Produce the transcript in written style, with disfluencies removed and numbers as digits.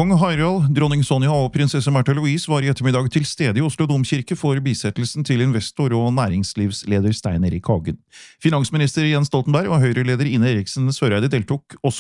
Kong Harald, dronning Sonja og prinsesse Märtha Louise var i ettermiddag til stede i Oslo Domkirke for bisettelsen til investor og næringslivsleder Stein Erik Hagen. Finansminister Jens Stoltenberg og Høyre-leder Ine Eriksen Søreide deltok også.